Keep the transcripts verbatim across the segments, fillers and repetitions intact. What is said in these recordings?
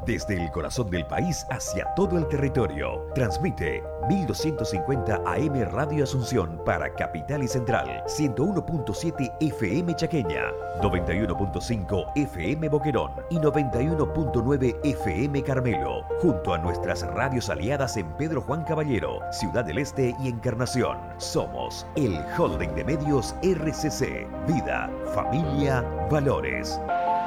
Desde el corazón del país hacia todo el territorio. Transmite mil doscientos cincuenta A M Radio Asunción para Capital y Central, ciento uno punto siete F M Chaqueña, noventa y uno punto cinco F M Boquerón y noventa y uno punto nueve F M Carmelo, junto a nuestras radios aliadas en Pedro Juan Caballero, Ciudad del Este y Encarnación. Somos el Holding de Medios R C C. Vida, familia, valores.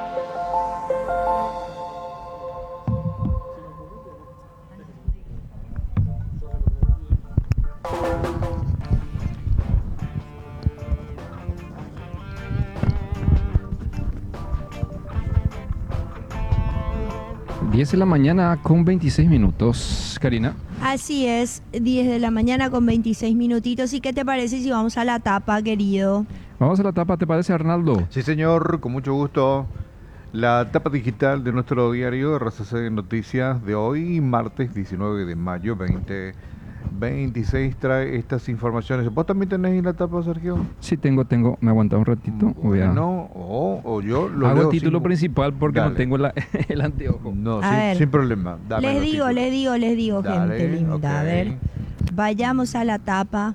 diez de la mañana con veintiséis minutos, Karina. Así es, diez de la mañana con veintiséis minutitos. ¿Y qué te parece si vamos a la tapa, querido? Vamos a la tapa, ¿te parece, Arnaldo? Sí, señor, con mucho gusto. La tapa digital de nuestro diario R C C Noticias de hoy, martes diecinueve de mayo veinte veintiséis, trae estas informaciones. ¿Vos también tenés la tapa, Sergio? Sí, tengo, tengo. Me aguanta un ratito. Voy a... No, o, o yo lo Hago leo el título sin... principal porque Dale. no tengo la, el anteojo. No, A sin, ver. sin problema. Dame Les los digo, títulos. les digo, les digo, Dale, gente linda. ok. A ver, vayamos a la tapa.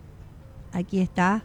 Aquí está.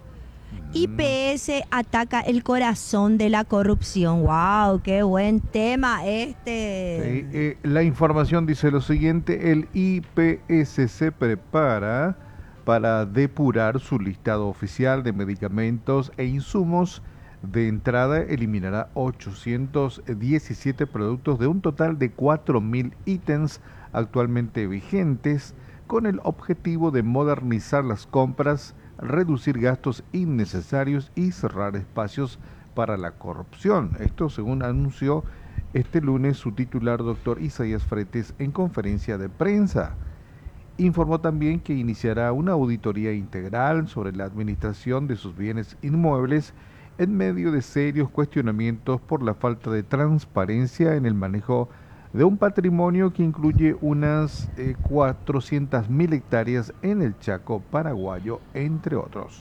I P S ataca el corazón de la corrupción. ¡Wow! ¡Qué buen tema este! Sí, eh, la información dice lo siguiente: el I P S se prepara para depurar su listado oficial de medicamentos e insumos. De entrada eliminará ochocientos diecisiete productos de un total de cuatro mil ítems actualmente vigentes, con el objetivo de modernizar las compras, reducir gastos innecesarios y cerrar espacios para la corrupción. Esto según anunció este lunes su titular, doctor Isaías Fretes, en conferencia de prensa. Informó también que iniciará una auditoría integral sobre la administración de sus bienes inmuebles en medio de serios cuestionamientos por la falta de transparencia en el manejo de un patrimonio que incluye unas eh, cuatrocientas mil hectáreas en el Chaco paraguayo, entre otros.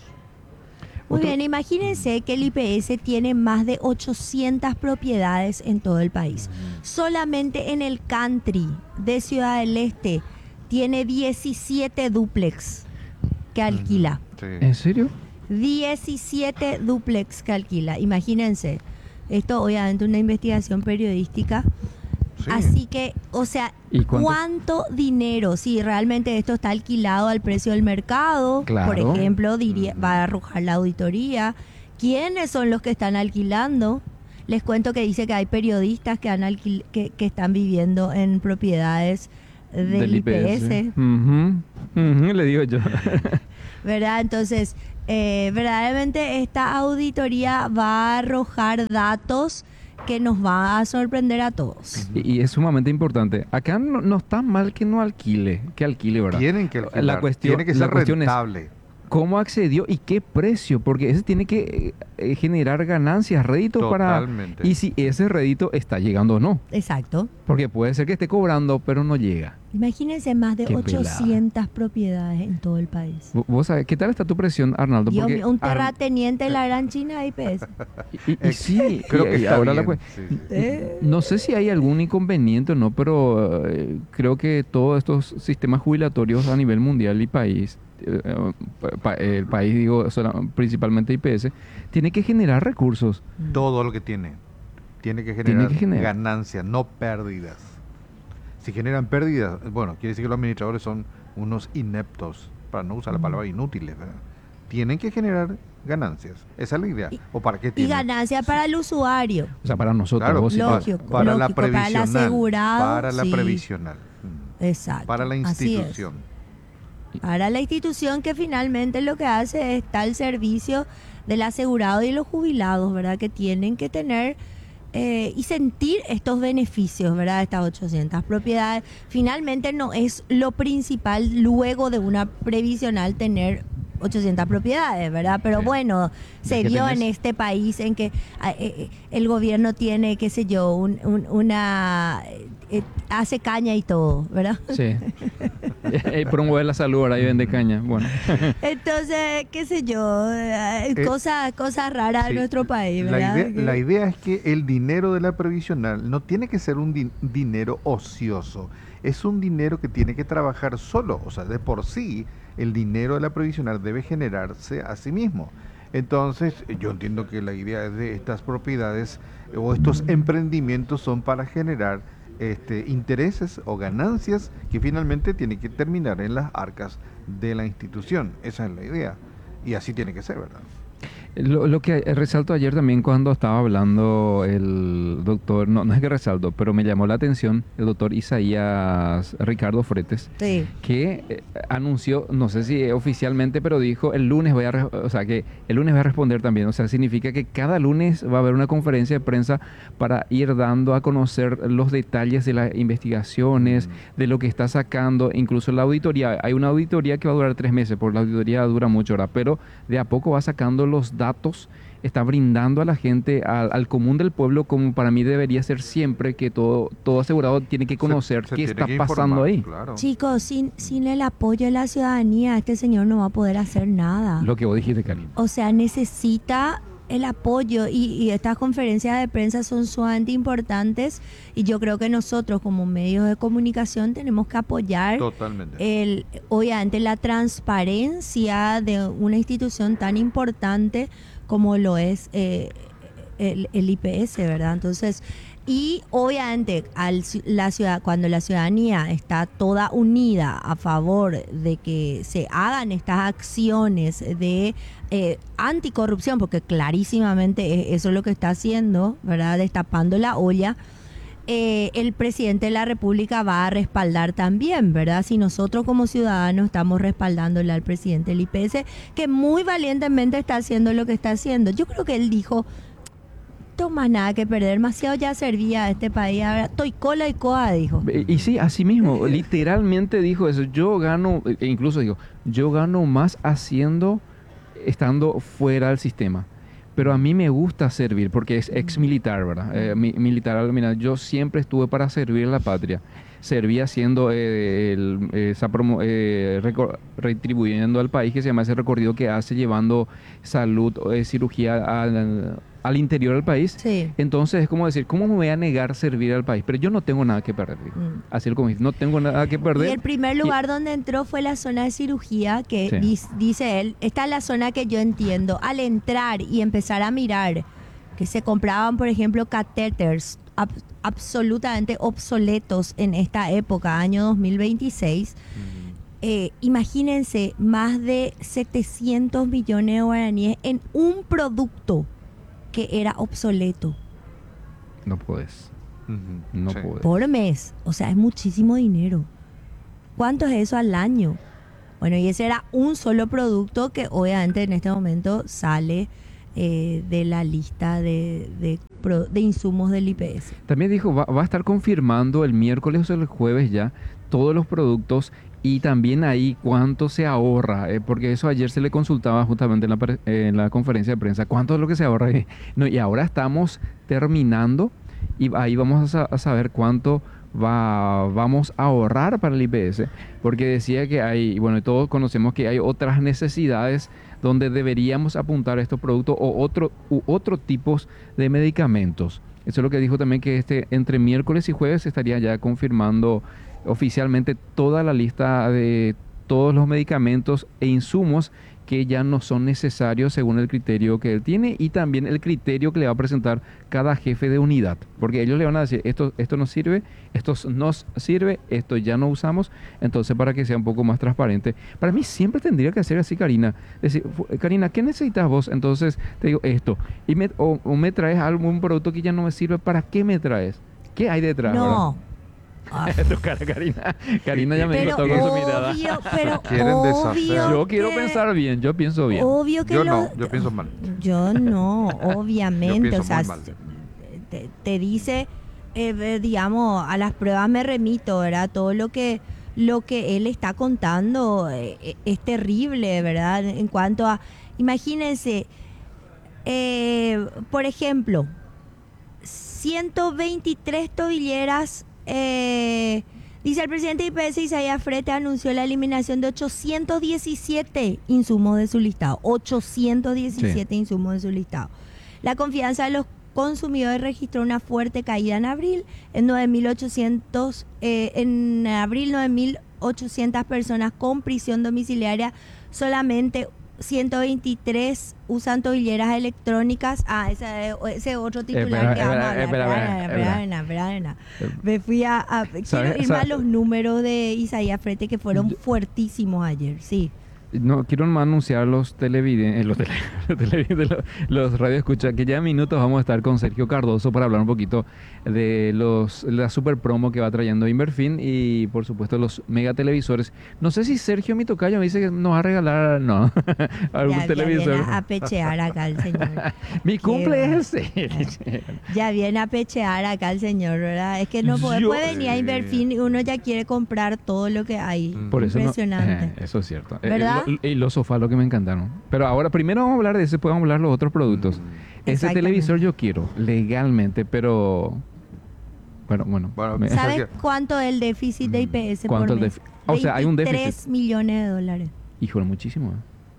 Muy Otro- bien, imagínense que el I P S tiene más de ochocientas propiedades en todo el país. Solamente en el country de Ciudad del Este tiene diecisiete dúplex que alquila. Sí. ¿En serio? diecisiete dúplex que alquila. Imagínense. Esto obviamente una investigación periodística. Sí. Así que, o sea, ¿Y cuánto? ¿cuánto dinero? Si realmente esto está alquilado al precio del mercado, Claro. por ejemplo, diría, va a arrojar la auditoría. ¿Quiénes son los que están alquilando? Les cuento que dice que hay periodistas que, han alquil- que, que están viviendo en propiedades del, I P S, Ujú, ujú, le digo yo. ¿verdad? Entonces, eh, verdaderamente esta auditoría va a arrojar datos que nos va a sorprender a todos. Y, y es sumamente importante. Acá no, no está mal que no alquile, que alquile, ¿verdad? Tienen que alquilar, La cuestión- tiene que la ser cuestión es- rentable. ¿Cómo accedió y qué precio? Porque ese tiene que eh, generar ganancias, réditos para... Totalmente. Y si ese rédito está llegando o no. Exacto. Porque puede ser que esté cobrando, pero no llega. Imagínense más de Qué ochocientas propiedades en todo el país. V- ¿Vos sabés qué tal está tu presión, Arnaldo? Dios Porque mío, un Ar- terrateniente de la Gran China I P S. Y, y- y sí, Creo y- que y está ahora la bien, cue- sí, sí. Eh, No sé si hay algún inconveniente o no, pero eh, creo que todos estos sistemas jubilatorios a nivel mundial y país, eh, pa- pa- el país, digo, sola- principalmente I P S, tiene que generar recursos. Todo lo que tiene. Tiene que Tiene generar, que generar. ganancias, no pérdidas. Si generan pérdidas, bueno, quiere decir que los administradores son unos ineptos, para no usar la palabra inútiles, ¿verdad? Tienen que generar ganancias. Esa es la idea. Y- ¿O para qué y tienen? ganancia para el usuario. O sea, para nosotros. Claro, vos sí- para- Lógico, para, la lógico, para el previsional. asegurado, Para la sí. previsional. Mm. Exacto. Para la así es. institución. Para la institución que finalmente lo que hace es estar al servicio del asegurado y de los jubilados, ¿verdad? Que tienen que tener eh, y sentir estos beneficios, ¿verdad? Estas ochocientas propiedades. Finalmente no es lo principal luego de una previsional tener ochocientas propiedades, ¿verdad? Pero Sí. bueno, se que vio tenés- en este país en que ah, eh, el gobierno tiene, qué sé yo, un- un- una... eh, hace caña y todo, ¿verdad? Sí. Eh, promover la salud, ahora y vende caña. Bueno. Entonces, qué sé yo, eh, Eh, cosas, cosas raras Sí, de nuestro país, la ¿verdad? idea, Que- la idea es que el dinero de la previsional no tiene que ser un din- dinero ocioso, es un dinero que tiene que trabajar solo, o sea, de por sí el dinero de la previsional debe generarse a sí mismo. Entonces, yo entiendo que la idea de estas propiedades eh, o estos emprendimientos son para generar este, intereses o ganancias que finalmente tienen que terminar en las arcas de la institución. Esa es la idea. Y así tiene que ser, ¿verdad? Lo, lo que resalto ayer también cuando estaba hablando el doctor, no, no es que resalto, pero me llamó la atención el doctor Isaías Ricardo Fretes, Sí. que eh, anunció, no sé si oficialmente, pero dijo el lunes voy a, re- o sea, que el lunes voy a responder también. O sea, significa que cada lunes va a haber una conferencia de prensa para ir dando a conocer los detalles de las investigaciones, de lo que está sacando, incluso la auditoría. Hay una auditoría que va a durar tres meses, porque la auditoría dura mucho ahora, pero de a poco va sacando los datos, está brindando a la gente, al, al común del pueblo, como para mí debería ser siempre, que todo, todo asegurado tiene que conocer Se- se qué tiene está que pasando informar, ahí. claro. Chicos, sin, sin el apoyo de la ciudadanía, este señor no va a poder hacer nada. Lo que vos dijiste, Karina. O sea, necesita el apoyo y, y estas conferencias de prensa son sumamente importantes y yo creo que nosotros como medios de comunicación tenemos que apoyar Totalmente. el, obviamente la transparencia de una institución tan importante como lo es eh, el, el I P S, ¿verdad? Entonces, y obviamente al, ci- la ciudad, cuando la ciudadanía está toda unida a favor de que se hagan estas acciones de eh, anticorrupción, porque clarísimamente e- eso es lo que está haciendo, ¿verdad? Destapando la olla. Eh, el presidente de la República va a respaldar también, ¿verdad? Si nosotros como ciudadanos estamos respaldándole al presidente del I P S, que muy valientemente está haciendo lo que está haciendo. Yo creo que él dijo, no más nada que perder, demasiado ya servía a este país, ahora estoy cola y coa, dijo. Y, y sí, así mismo, literalmente dijo eso. Yo gano, e incluso digo, yo gano más haciendo, estando fuera del sistema. Pero a mí me gusta servir, porque es ex militar, ¿verdad? Eh, mi- militar al final, yo siempre estuve para servir a la patria. Serví haciendo, eh, el- esa promo- eh, reco- retribuyendo al país, que se llama ese recorrido que hace, llevando salud, eh, cirugía al, al interior del país. Sí. Entonces es como decir, ¿cómo me voy a negar servir al país? Pero yo no tengo nada que perder, digo. Mm. Así el comunista, no tengo nada que perder. Y el primer lugar donde entró fue la zona de cirugía, que Sí. dis- dice él, esta es la zona que yo entiendo. Al entrar y empezar a mirar que se compraban, por ejemplo, catéteres ab- absolutamente obsoletos en esta época, año dos mil veintiséis, eh, imagínense, más de setecientos millones de guaraníes en un producto que era obsoleto No puedes. Ujú, No sí. puedes. por mes. O sea, es muchísimo dinero. ¿Cuánto es eso al año? Bueno, y ese era un solo producto que obviamente en este momento sale eh, de la lista de, de, pro- de insumos del I P S. También dijo, va, va a estar confirmando el miércoles o el jueves ya todos los productos y también ahí cuánto se ahorra, eh, porque eso ayer se le consultaba justamente en la, pre- eh, en la conferencia de prensa, cuánto es lo que se ahorra. No, y ahora estamos terminando y ahí vamos a, sa- a saber cuánto va, vamos a ahorrar para el I P S, porque decía que hay, bueno, todos conocemos que hay otras necesidades donde deberíamos apuntar a estos productos o otro, u otro tipos de medicamentos. Eso es lo que dijo también, que este entre miércoles y jueves estaría ya confirmando oficialmente toda la lista de todos los medicamentos e insumos que ya no son necesarios según el criterio que él tiene y también el criterio que le va a presentar cada jefe de unidad. Porque ellos le van a decir, esto, esto nos sirve, esto nos sirve, esto ya no usamos. Entonces, para que sea un poco más transparente. Para mí siempre tendría que hacer así, Karina. Decir, fu- Karina, ¿qué necesitas vos? Entonces, te digo esto. Y me, o, o me traes algún producto que ya no me sirve, ¿para qué me traes? ¿Qué hay detrás? No. Ah, ¿verdad? Tu cara, Karina. Karina ya me pero dijo todo con su mirada. obvio, pero Quieren deshacer. obvio Yo quiero que- pensar bien, yo pienso bien. Obvio que Yo lo- no, yo pienso mal. Yo no, obviamente. Yo O sea, pienso muy mal. te, te dice, eh, eh, digamos, a las pruebas me remito, ¿verdad? Todo lo que lo que él está contando eh, eh, es terrible, ¿verdad? En cuanto a, imagínense, Eh, por ejemplo, ciento veintitrés tobilleras. Eh, dice el presidente de I P S, Isaías Frete, anunció la eliminación de ochocientos diecisiete insumos de su listado. ochocientos diecisiete sí. insumos de su listado. La confianza de los consumidores registró una fuerte caída en abril. En nueve mil ochocientos, eh, en abril nueve mil ochocientas personas con prisión domiciliaria, solamente ciento veintitrés usan tobilleras electrónicas. Ah, ese es otro titular espera, que vamos a hablar. Espera, espera, espera, espera, espera. Me fui a... a quiero irme a los números de Isaías Frete que fueron yo, fuertísimos ayer, sí. No, quiero más anunciar los televidentes, los, tele, los, televidentes, los, los radioescuchas, que ya en minutos vamos a estar con Sergio Cardoso para hablar un poquito de los la super promo que va trayendo Inverfin y por supuesto los mega televisores. No sé si Sergio mi tocayo me dice que nos va a regalar, no, algún ya, televisor. Ya viene a pechear acá el señor. Mi cumple es ese. Ya viene a pechear acá el señor, ¿verdad? Es que no puede, Yo, puede venir eh, a Inverfin y uno ya quiere comprar todo lo que hay. Por eso impresionante. No, eh, eso es cierto. ¿Verdad? Eh, Y los sofás, lo que me encantaron. Pero ahora, primero vamos a hablar de ese, después vamos a hablar de los otros productos. Mm. Ese televisor yo quiero, legalmente, pero... Bueno, bueno. bueno me... ¿Sabes cuánto es el déficit de I P S ¿Cuánto por mes? El o sea, hay un déficit. tres millones de dólares. Híjole, muchísimo.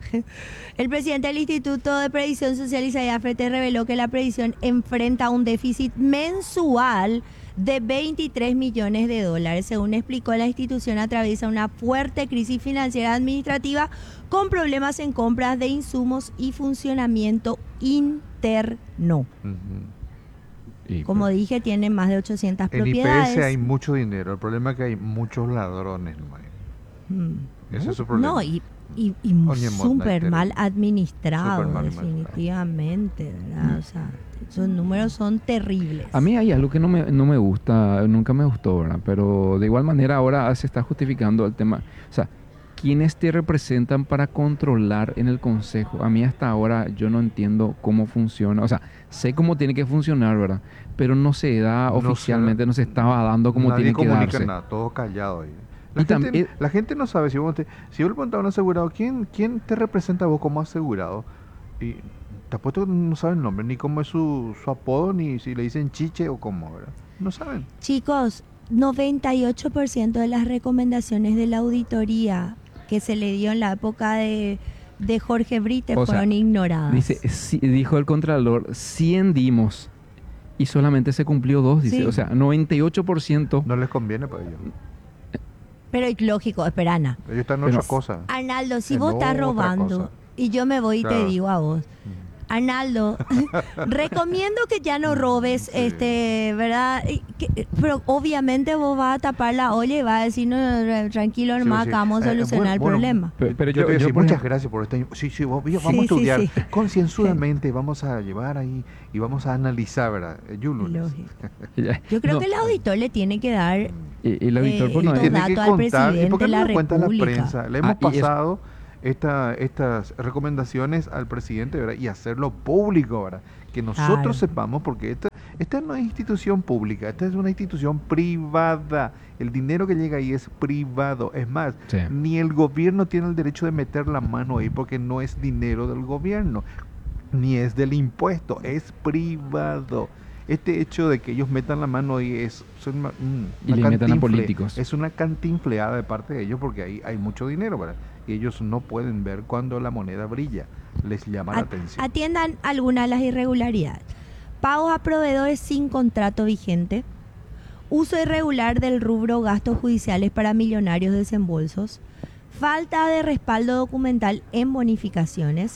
El presidente del Instituto de Previsión Social, Isaías Frete, reveló que la previsión enfrenta un déficit mensual de veintitrés millones de dólares. Según explicó, la institución atraviesa una fuerte crisis financiera administrativa con problemas en compras de insumos y funcionamiento interno. Uh-huh. Y, Como pues, dije, tiene más de ochocientas en propiedades. En I P S hay mucho dinero. El problema es que hay muchos ladrones. Mm. Ese es su problema. No, y, y, y súper mal administrado, super mal definitivamente. ¿Verdad? O sea, esos números son terribles. A mí hay algo que no me, no me gusta, nunca me gustó, ¿verdad? Pero de igual manera ahora se está justificando el tema. O sea, ¿quiénes te representan para controlar en el consejo? A mí hasta ahora yo no entiendo cómo funciona. O sea, sé cómo tiene que funcionar, ¿verdad? Pero no se da no oficialmente, se, no se estaba dando como tiene que darse. Nada, todo callado ahí. La, gente, también, la gente no sabe, si vos te, si yo le preguntaba a un asegurado, ¿quién, ¿quién te representa a vos como asegurado? Y te apuesto que no saben el nombre, ni cómo es su, su apodo, ni si le dicen chiche o cómo, ¿verdad? No saben. Chicos, noventa y ocho por ciento de las recomendaciones de la auditoría que se le dio en la época de, de Jorge Brite o fueron sea, ignoradas. Dice, sí, dijo el Contralor, cien dimos y solamente se cumplió dos, dice. Sí. O sea, noventa y ocho por ciento. No les conviene para ellos. Pero es lógico, espera, Ana. Ellos están en otra cosa. Arnaldo, si vos estás robando y yo me voy y claro. te digo a vos, Arnaldo, recomiendo que ya no robes, sí. este, ¿verdad? Que, pero obviamente vos vas a tapar la olla y vas a decir, no, no tranquilo, nomás sí, sí. vamos a solucionar eh, bueno, el problema. Bueno, pero, pero yo, yo te decir, muchas gracias por esto. Sí, sí, vamos sí, a estudiar sí, sí. concienzudamente, vamos a llevar ahí y vamos a analizar, ¿verdad? Yulo. Yo creo no. que el auditor le tiene que dar y, y el auditor, eh, pues, no, los tiene datos que al contar, presidente ¿y por qué de la no lo cuenta República? La prensa? Le hemos ah, pasado esta, estas recomendaciones al presidente, ¿verdad? Y hacerlo público, ¿verdad? Que nosotros claro. sepamos, porque esta, esta no es institución pública, esta es una institución privada. El dinero que llega ahí es privado. Es más, sí. ni el gobierno tiene el derecho de meter la mano ahí porque no es dinero del gobierno, ni es del impuesto, es privado. Este hecho de que ellos metan la mano ahí es, es una, una y le metan a políticos. Es una cantinfleada de parte de ellos porque ahí hay mucho dinero, ¿verdad? Y ellos no pueden ver cuando la moneda brilla, les llama At- la atención. Atiendan algunas de las irregularidades. Pagos a proveedores sin contrato vigente, uso irregular del rubro gastos judiciales para millonarios desembolsos, falta de respaldo documental en bonificaciones,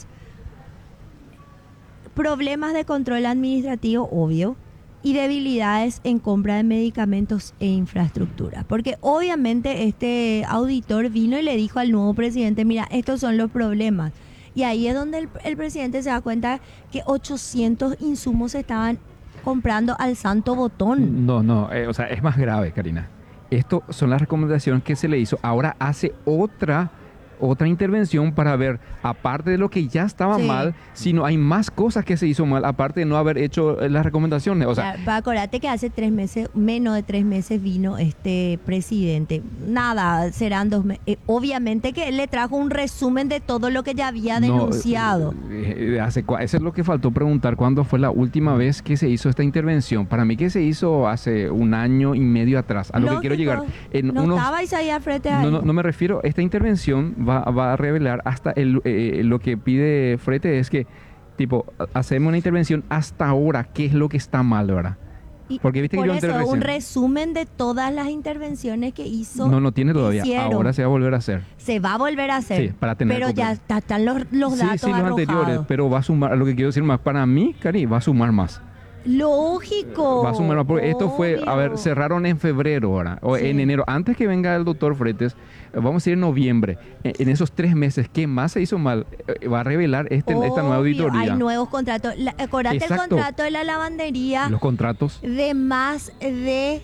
problemas de control administrativo obvio y debilidades en compra de medicamentos e infraestructura. Porque obviamente este auditor vino y le dijo al nuevo presidente, mira, estos son los problemas. Y ahí es donde el, el presidente se da cuenta que ochocientos insumos se estaban comprando al santo botón. No, no, eh, o sea, es más grave, Karina. Esto son las recomendaciones que se le hizo. Ahora hace otra otra intervención para ver, aparte de lo que ya estaba Sí. mal, si no hay más cosas que se hizo mal, aparte de no haber hecho eh, las recomendaciones. O sea, Ya, acordate que hace tres meses, menos de tres meses vino este presidente. Nada, serán dos meses. Eh, obviamente que él le trajo un resumen de todo lo que ya había no, denunciado. eh, eh, hace, cua- eso es lo que faltó preguntar, ¿cuándo fue la última vez que se hizo esta intervención? Para mí que se hizo hace un año y medio atrás. A lo que quiero Lógico, llegar. En no unos, estaba Isaías frente a no, él. no, no me refiero, esta intervención va, va a revelar hasta el, eh, lo que pide Frete es que, tipo, hacemos una intervención hasta ahora, ¿qué es lo que está mal, verdad? Y Porque viste que por yo eso, entré un recién. resumen de todas las intervenciones que hizo. No, no tiene todavía, hicieron. ahora se va a volver a hacer. Se va a volver a hacer. Sí, para tener pero copia. ya está- están los, los Sí, datos sí, los arrojados. anteriores, pero va a sumar, lo que quiero decir más, para mí, Cari, va a sumar más. Lógico. Va a sumar más, porque esto fue, a ver, obvio. cerraron en febrero ahora, o Sí. en enero, antes que venga el doctor Fretes, eh, vamos a ir en noviembre, en, en esos tres meses, ¿qué más se hizo mal? Eh, va a revelar este, esta nueva Obvio, auditoría. Hay nuevos contratos. La- acordate el Exacto. contrato de la lavandería Los contratos. de más de.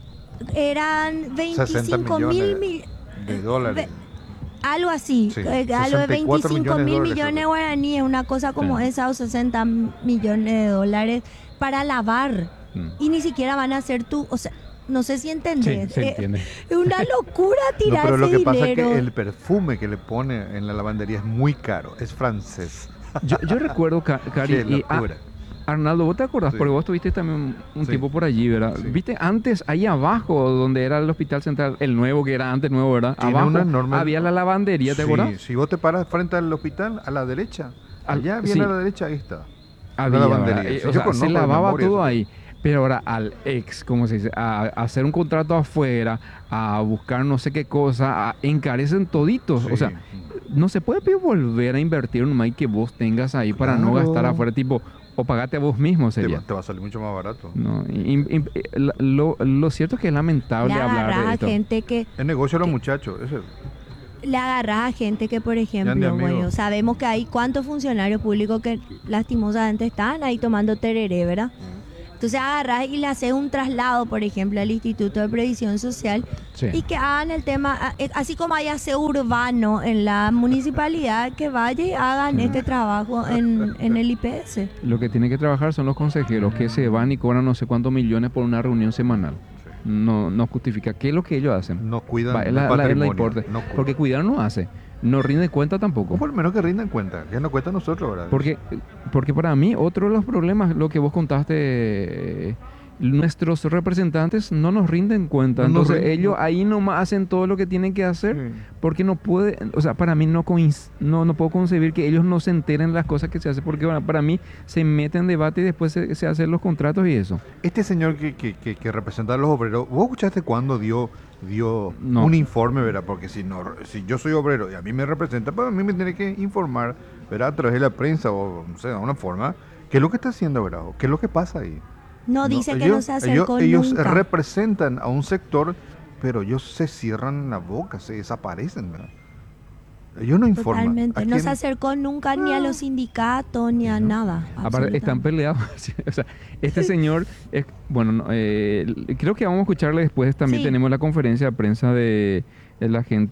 Eran veinticinco mil millones mil. de dólares. ve- Algo así, Sí, eh, algo de sesenta y cuatro veinticinco mil millones de dólares, millones de creo. guaraníes, una cosa como Sí. esa, o sesenta millones de dólares para lavar. Mm. Y ni siquiera van a hacer tú, o sea, no sé si Sí, entendés. se Eh, entiende. Es una locura No, tirar pero lo ese que pasa es dinero. que el perfume que le pone en la lavandería es muy caro, es francés. Yo, yo recuerdo, Ca- Cari, Qué y, ah, locura. Arnaldo, ¿vos te acordás? Sí. Porque vos estuviste también un, un Sí. tiempo por allí, ¿verdad? Sí. Viste, antes, ahí abajo, donde era el hospital central, el nuevo, que era antes nuevo, ¿verdad? Tiene Abajo una enorme- había la lavandería, ¿te Sí, acuerdas? si vos te paras frente al hospital, a la derecha, Al- allá sí. viene a la derecha, ahí está. Había, la lavandería. ¿verdad? Eh, Sí, o yo sea, conozco se de lavaba memoria todo eso. ahí. Pero ahora al ex, ¿cómo se dice? A, a hacer un contrato afuera, a buscar no sé qué cosa, a- encarecen toditos. Sí. O sea, no se puede pedir volver a invertir un mic que vos tengas ahí para no Claro. gastar afuera, tipo, o pagate a vos mismo te, sería. va, te va a salir mucho más barato. No, y- y- y- la- lo, lo cierto es que es lamentable Le hablar agarras de a esto. gente que El negocio de los ¿Qué? muchachos, ese. le agarras a gente que, por Ya, mi ejemplo, amigo. bueno, sabemos que hay cuántos funcionarios públicos que lastimosamente están ahí tomando tereré, ¿verdad? Entonces agarras y le haces un traslado, por ejemplo, al Instituto de Previsión Social Sí. y que hagan el tema, a- eh, así como hay aseo urbano en la municipalidad, que vaya y hagan Sí. este trabajo en, en el I P S. Lo que tienen que trabajar son los consejeros que se van y cobran no sé cuántos millones por una reunión semanal. No, no justifica. ¿Qué es lo que ellos hacen? No cuidan Va, el es la, la- es la patrimonio. importe. no cuidan. Porque cuidar no hace. No rinde cuenta tampoco. O por lo menos que rindan cuenta, que nos cuesta a nosotros, ¿verdad? Porque, porque para mí, otro de los problemas, lo que vos contaste, eh, nuestros representantes no nos rinden cuenta. No nos Entonces, rinden, ellos no. ahí nomás hacen todo lo que tienen que hacer. Sí. Porque no puede, o sea, para mí no, coinc- no no puedo concebir que ellos no se enteren las cosas que se hacen. Porque bueno, para mí se mete en debate y después se, se hacen los contratos y eso. Este señor que, que, que, que representa a los obreros, ¿vos escuchaste cuando dio, dio No. un informe, ¿verdad? Porque si no, si yo soy obrero y a mí me representa, pues a mí me tiene que informar, ¿verdad? A través de la prensa o, no sé, de alguna forma, qué es lo que está haciendo, ¿verdad? ¿Qué es lo que pasa ahí? No, dice que no se acercó ellos, ellos nunca. representan a un sector, pero ellos se cierran la boca, se desaparecen, ¿verdad? Ellos no informan. Totalmente. ¿A No quién? se acercó nunca ni a los sindicatos ni a No. nada. Aparte, están peleados. O sea, este señor, es, bueno, no, eh, creo que vamos a escucharle después. También Sí. tenemos la conferencia de prensa de, de la gente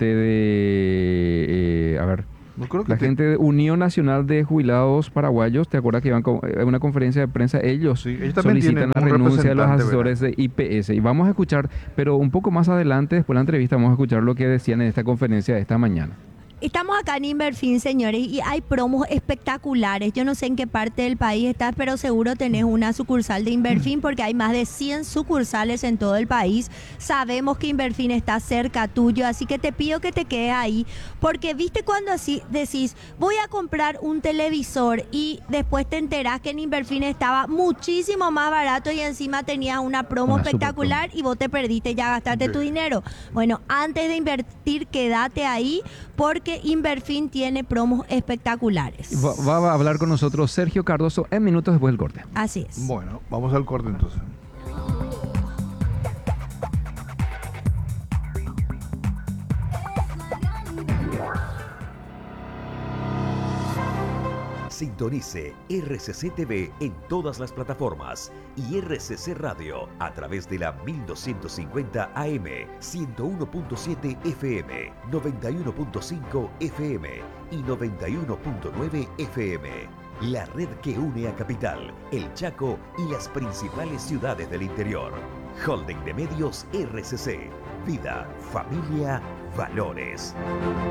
de, eh, a ver, No creo que la te- gente de Unión Nacional de Jubilados Paraguayos. ¿Te acuerdas que iban a una conferencia de prensa? Ellos Sí, ellos también solicitan tienen la un renuncia de los representante, asesores de I P S. Y vamos a escuchar, pero un poco más adelante, después de la entrevista, vamos a escuchar lo que decían en esta conferencia de esta mañana. Estamos acá en Inverfin, señores, y hay promos espectaculares. Yo no sé en qué parte del país estás, pero seguro tenés una sucursal de Inverfin porque hay más de cien sucursales en todo el país. Sabemos que Inverfin está cerca tuyo, así que te pido que te quedes ahí. Porque viste cuando así decís, voy a comprar un televisor y después te enterás que en Inverfin estaba muchísimo más barato y encima tenías una promo Una super espectacular y vos te perdiste, ya gastaste Sí. tu dinero. Bueno, antes de invertir, quédate ahí porque Inverfin tiene promos espectaculares. Va, va a hablar con nosotros Sergio Cardoso en minutos después del corte. Así es. Bueno, vamos al corte entonces. Sintonice R C C T V en todas las plataformas y R C C Radio a través de la mil doscientos cincuenta A M, ciento uno punto siete F M, noventa y uno punto cinco F M y noventa y uno punto nueve F M. La red que une a Capital, El Chaco y las principales ciudades del interior. Holding de Medios R C C. Vida, familia, valores.